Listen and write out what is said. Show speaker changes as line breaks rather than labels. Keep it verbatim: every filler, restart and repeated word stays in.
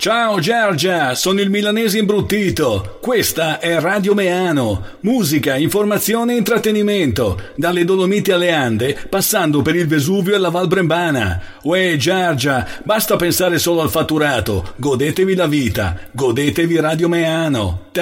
Ciao Giorgia, sono il milanese imbruttito. Questa è Radio Meano. Musica, informazione e intrattenimento. Dalle Dolomiti alle Ande, passando per il Vesuvio e la Val Brembana. Uè Giorgia, basta pensare solo al fatturato. Godetevi la vita. Godetevi Radio Meano.